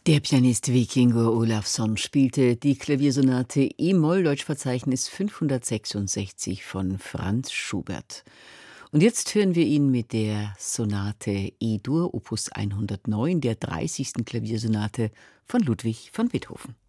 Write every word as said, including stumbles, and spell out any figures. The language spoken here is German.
Der Pianist Vikingur Olafsson spielte die Klaviersonate e-Moll Deutschverzeichnis fünfhundertsechsundsechzig von Franz Schubert. Und jetzt hören wir ihn mit der Sonate E-Dur, Opus hundertneun, der dreißigsten Klaviersonate von Ludwig van Beethoven.